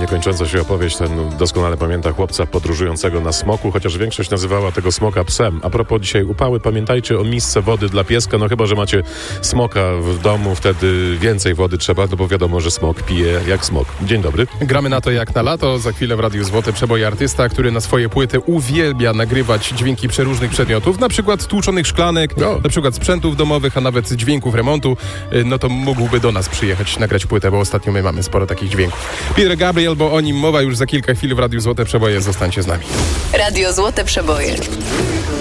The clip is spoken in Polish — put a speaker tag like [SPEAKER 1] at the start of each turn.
[SPEAKER 1] niekończąca się opowieść. Ten doskonale pamięta chłopca podróżującego na smoku, chociaż większość nazywała tego smoka psem. A propos dzisiaj upały, pamiętajcie o misce wody dla pieska, no chyba że macie smoka w domu, wtedy więcej wody trzeba, no bo wiadomo, że smok pije jak smok. Dzień dobry.
[SPEAKER 2] Gramy na to jak na lato. Za chwilę w Radiu Złote Przeboje artysta, który na swoje płyty uwielbia nagrywać dźwięki przeróżnych przedmiotów, na przykład tłuczonych szklanek, na przykład sprzętów domowych, a nawet dźwięków remontu. No to mógłby do nas przyjechać, nagrać płytę, bo ostatnio my mamy sporo takich dźwięków. Peter Gabriel, bo o nim mowa już za kilka chwil w Radiu Złote Przeboje. Zostańcie z nami.
[SPEAKER 3] Radio Złote Przeboje.